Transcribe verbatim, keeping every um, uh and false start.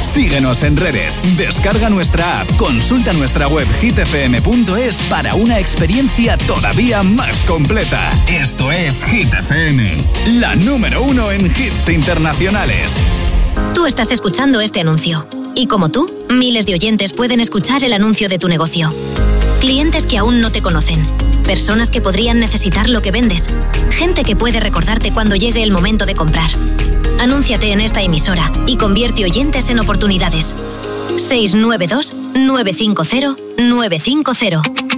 Síguenos en redes, descarga nuestra app, consulta nuestra web hit f m punto es para una experiencia todavía más completa. Esto es Hit F M, la número uno en hits internacionales. Tú estás escuchando este anuncio. Y como tú, miles de oyentes pueden escuchar el anuncio de tu negocio. Clientes que aún no te conocen. Personas que podrían necesitar lo que vendes. Gente que puede recordarte cuando llegue el momento de comprar. Anúnciate en esta emisora y convierte oyentes en oportunidades. seis nueve dos, nueve cinco cero, nueve cinco cero.